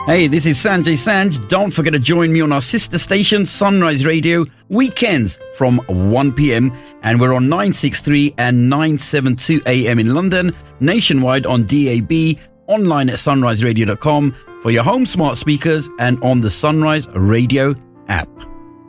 Hey, this is Sanjay Sanj. Don't forget to join me on our sister station, Sunrise Radio, weekends from 1 p.m. And we're on 963 and 972 a.m. in London, nationwide on DAB, online at sunriseradio.com, for your home smart speakers and on the Sunrise Radio app.